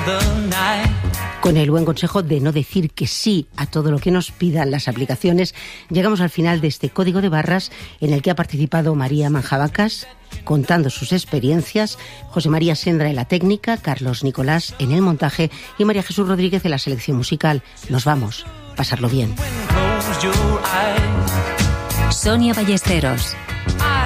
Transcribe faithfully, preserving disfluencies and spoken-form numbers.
Con el buen consejo de no decir que sí a todo lo que nos pidan las aplicaciones, llegamos al final de este código de barras en el que ha participado María Manjabacas contando sus experiencias, José María Sendra en la técnica, Carlos Nicolás en el montaje y María Jesús Rodríguez en la selección musical. Nos vamos. Pasarlo bien. Sonia Ballesteros.